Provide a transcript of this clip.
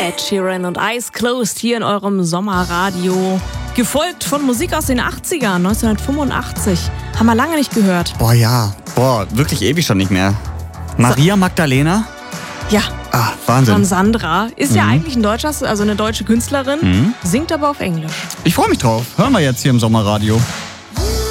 Ed Sheeran und Eyes Closed hier in eurem Sommerradio. Gefolgt von Musik aus den 80ern, 1985. Haben wir lange nicht gehört. Boah, ja. Boah, wirklich ewig schon nicht mehr. Maria Magdalena? Ja. Ah, Wahnsinn. Von Sandra. Ist ja eigentlich also eine deutsche Künstlerin, singt aber auf Englisch. Ich freue mich drauf. Hören wir jetzt hier im Sommerradio.